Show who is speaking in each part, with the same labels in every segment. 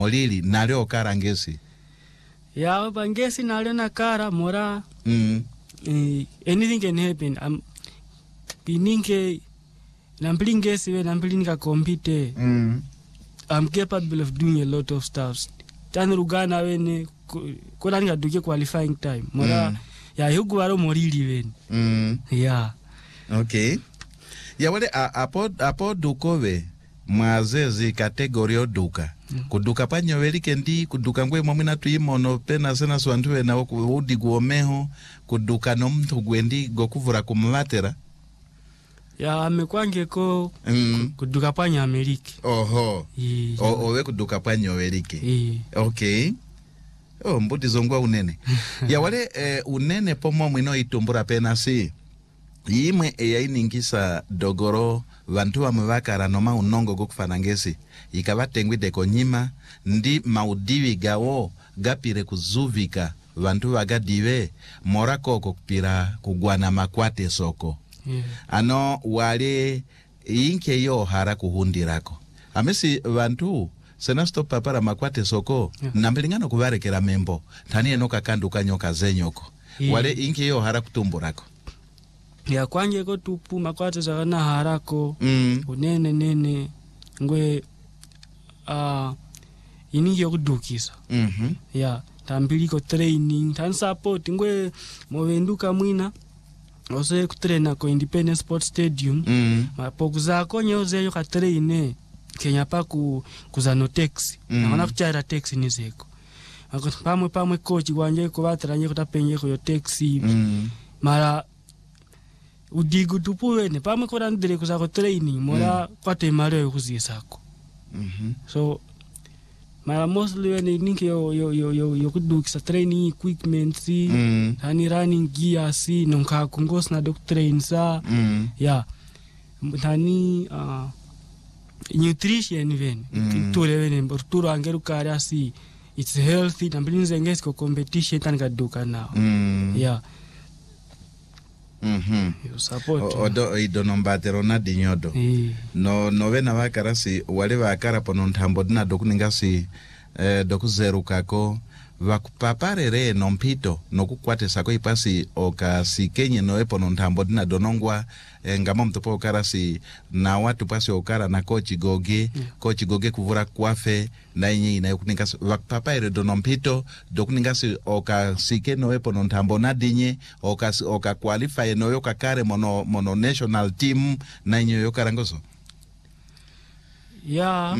Speaker 1: molili nalio kara ngesi
Speaker 2: ya bangesi nalio na kara mora anything can happen. Bininke nampilingesi we nampilinga compete. I'm capable of doing a lot of stuff. Tani rugana wene kola nga duke qualifying time mora ya yugu waro molili wene yeah.
Speaker 1: Okay. Ya wale apo dukowe mwazezi kategorio duka kuduka panyo welike ndi kuduka ngwe mwamina tuimono pena sena swantuwe na udi guomeho kuduka no mtu gwendi gokuvura kumlatera
Speaker 2: ya amekwange ko kuduka panyo Ameriki
Speaker 1: oho owe kuduka panyo welike okay. Mbuti zongwa unene ya wale unene pomo mwino itumbura pena si yimwe eyayiningisa dogoro vantu wamwakara noma unongo gokufanangesi ikavatengwide konyima ndi maudivi gawo gapire kuzuvika vantu wagadive mora koko kupira kugwana makwate soko ano wale inke yo hara kuhundirako amesi vantu senasto papara makwate soko nambilingano kuvarekera membo tani enoka kanduka nyoka zenyoko wale inke yo hara kutumburako
Speaker 2: ya kwanje ko tupu makwate zakana harako unene ngwe iningi yokudukisa ya tambiliko training tan support ngwe movenduka mwina ose kutrena ko Independence Sports Stadium mapoku zako nyoze yo ka traine Kenya pa kuzano taxi naona kuchara taxi nizeko pamwe coach wanje ko batranye kutapenye ko yo taxi mara udigu tupuwe ne pamwe ko randire kuzako training mora kwate mare yo kuzisako so mara mostly when ninki yo kudukisa training equipment hani running gear si nonka kungos na doctrine sa ya hani nutrition even tule wene turo angeru kare si it's healthy nambilinze ngesko competition tan gaduka now ya support
Speaker 1: odo idonombatero na dinyodo no vena vakara si wale vakara pono ntambo dina dokuninga si dokuzeru kako vakupaparere nompito nokukwate sako ipasi oka si kenye no epo ntambo dina donongwa ngamo mtopo okara si na watu pasi okara na kochi goge kuvura kwafe na inye inayokuninga si vakupaparere donompito dokuninga si oka si kenye no epo ntambo na dinye oka qualify no yoka kare mono national team na inye yoka rangoso
Speaker 2: ya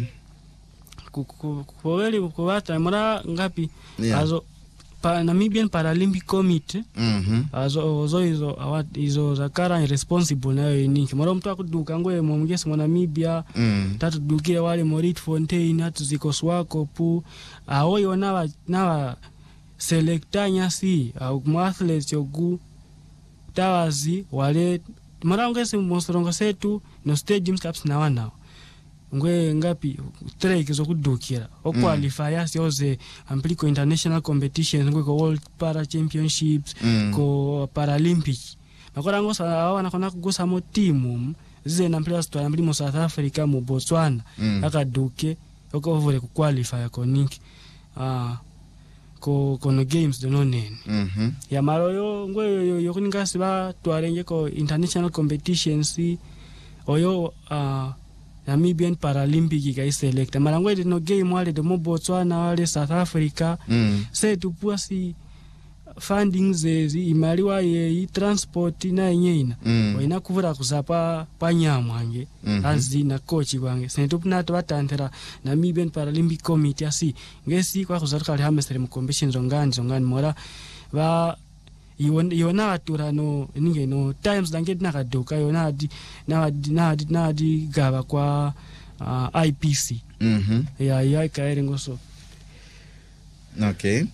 Speaker 2: kuweli kuwata mara ngapi azo Namibian Paralympic Committee azo izo zakara responsible na yiniki mara mtu akuduka ngwe mwongesi mwa Namibia tatu dukie wale Morit Fontaine hatu zikoswako pu awo na selectanya si au athletes yogu tawazi wale mara ngesi mosrongo setu no stadiums caps na wana ngwe ngapi trek zo kudukira o qualify yoze ampliko international competitions ngwe ko world para championships ko paralympic makora ngosa awana kona kugusa mo team zize na players to ambili South Africa mu Botswana akaduke oko vole ku qualify ko niki ko no games do no nene ya maroyo ngwe yo kuninga siba to arrange ko international competitions oyo Namibian Paralympic ga select marangwe no game wale de Botswana wale South Africa se tupua si funding zezi imaliwa ye transport na yenyeina waina kuvura kuzapa panyamwange azina coach wange se tupuna to batantera Namibian Paralympic Committee asi ngesi kwa kuzatuka le hamesere mu competitions zongani mora ba iona aturano ninge no times danget nakadoka yona na di gaba kwa IPC ya kaere ngoso
Speaker 1: okay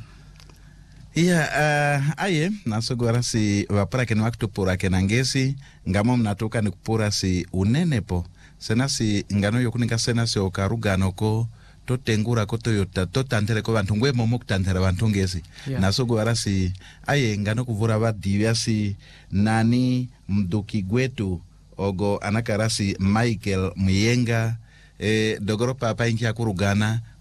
Speaker 1: aye nasogora si vapura kene wakutupura kenangesi ngamo mnatoka ni kupura si unenepo sena si ngano yokuninga sena si okarugano ko totengura ko Toyota totantere ko bantu ngwe momo kutantera bantu ngesi nasogora si aye ngano kuvura badivya si nani mduki gwetu ogo anakarasi Michael Muyenga dogoro papa inki akurugana